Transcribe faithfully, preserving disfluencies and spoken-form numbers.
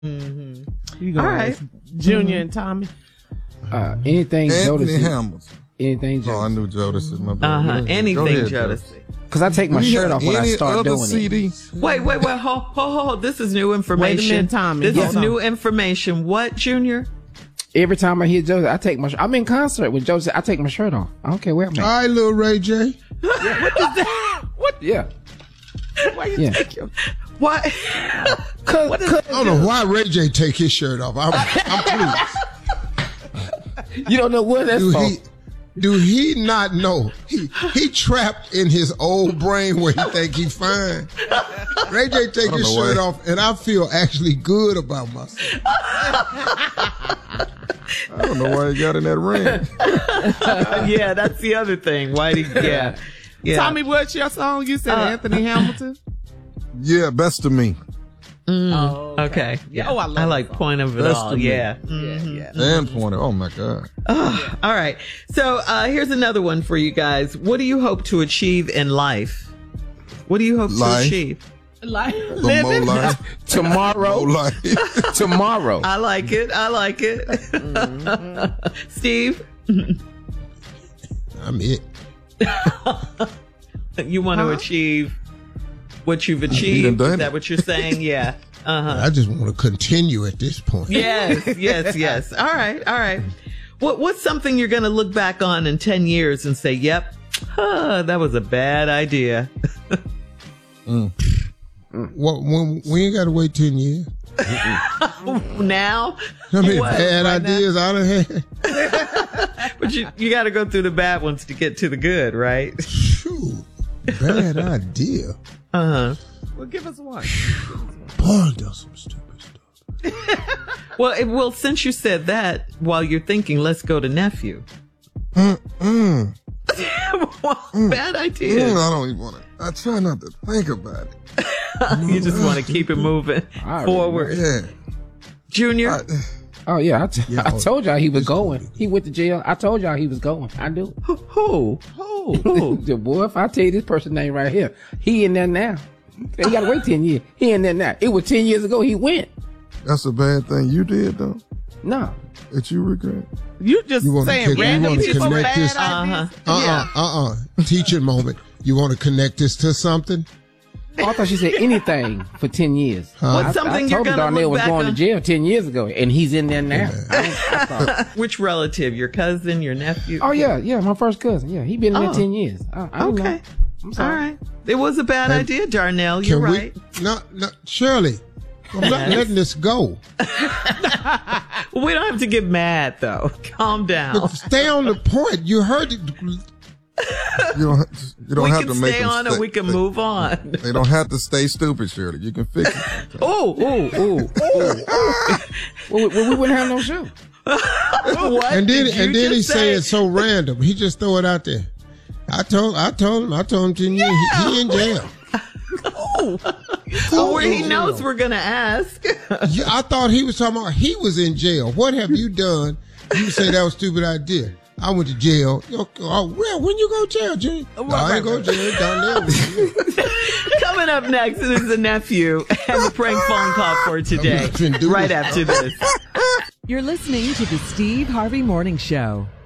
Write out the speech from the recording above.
Mm-hmm. All right, Junior mm-hmm. and Tommy. Uh, anything Anthony Jodeci. Hamilton. Anything Jodeci. Oh, I knew Jodeci. My bad. Uh huh. Anything ahead, Jodeci. Because I take my shirt off when I start doing C D? it. Wait, wait, wait. Hold, hold, hold. This is new information. Wait a minute, Tommy. This Hold is on. new information. What, Junior? Every time I hear Jodeci, I take my shirt. I'm in concert with Jodeci. I take my shirt off. I don't care where I'm All at. right, little Ray J. Yeah. What is that? What? Yeah. Why you Yeah. take your... What? Cause, What is cause, I don't know why Ray J take his shirt off. I'm, I'm pleased. you don't know what that's Do for. he, do he not know? He he trapped in his old brain where he think he fine. Ray J take don't his know shirt why. off, and I feel actually good about myself. I don't know why he got in that ring. Yeah, that's the other thing. Why did yeah. Yeah. Tommy, what's your song? You said Uh, Anthony Hamilton. Yeah, best of me. Mm, Oh, okay. okay. Yeah. Oh, I love I that like song. Point of It Best All. of Me. Yeah. Yeah, Mhm. yeah. And Pointer. Oh my God. Oh, all right. So uh, here's another one for you guys. What do you hope to achieve in life? What do you hope Life. to achieve? Like, The Mo life. Tomorrow. Mo life. Tomorrow. I like it. I like it. Steve, I'm it. you want to achieve what you've done achieved? done Is that it. what you're saying? Yeah. Uh-huh. I just want to continue at this point. Yes, yes, yes. All right, all right. What What's something you're going to look back on in ten years and say, yep, huh, that was a bad idea? Mm. What, when, we ain't got to wait ten years. Now? How many What, bad right now? ideas I done had? But you, you got to go through the bad ones to get to the good, right? Phew, bad idea. Uh-huh. well, give us one. Boy, does some stupid stuff. Well, it, well, since you said that, while you're thinking, let's go to nephew. Mm-mm. Well, bad idea. Mm, I don't even want to. I try not to think about it. You just want to keep it moving I forward. Yeah. Junior? I, Oh yeah, I, t- Yeah, I oh, told y'all he was going. He went to jail. I told y'all he was going. I do. Who? Who? Who? The boy, if I tell you this person name right here, he in there now. He gotta wait ten years. He in there now. It was ten years ago. He went. that's a bad thing you did, though, No. that you regret. You just You wanna saying kick- you random wanna people connect bad this- Uh-huh. ideas. Uh-uh, uh-uh. Teaching moment. You want to connect this to something? Oh, I thought she said anything for ten years. Huh? What's I, something I you're told him gonna Darnell look was back going on? to jail ten years ago, and he's in there now. I don't- I thought- Which relative? Your cousin? Your nephew? oh yeah, yeah, my first cousin. Yeah, he been in Oh. there ten years. I, I don't know. Okay. I'm All sorry. right. It was a bad Hey, idea, Darnell. You're Can right. we? No, no, Shirley, I'm not Yes. letting this go. Well, we don't have to get mad, though. Calm down. But stay on the point. You heard it. You don't. You don't We have can to make stay them on stay, or we can they, move on. They don't have to stay stupid, Shirley. You can fix it. Oh, oh, oh. Well, we, we wouldn't have no show. What And then did you and then he just say say? it's so random. He just throw it out there. I told I told him I told him ten years. He, he in jail. Oh, where he knows we're going to ask. Yeah, I thought he was talking about he was in jail. What have you done? You say that was a stupid idea. I went to jail. Oh, well, when you go to jail, Jimmy? No, I ain't go to jail. Down there. Coming up next is the nephew and the prank phone call for today. I'm not finna do Right this. after this. You're listening to the Steve Harvey Morning Show.